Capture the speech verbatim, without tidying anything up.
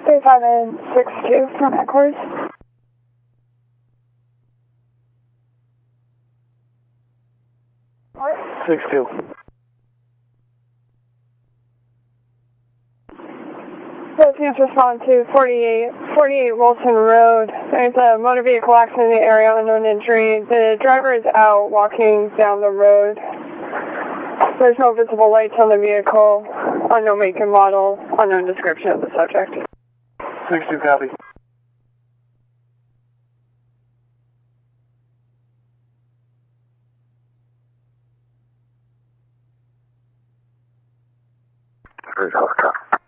three five and six two from headquarters. What? six two. So teams respond to forty-eight, forty-eight Wilson Road. There's a motor vehicle accident in the area, unknown injury. The driver is out walking down the road. There's no visible lights on the vehicle, unknown make and model, unknown description of the subject. six two copy. Result, copy.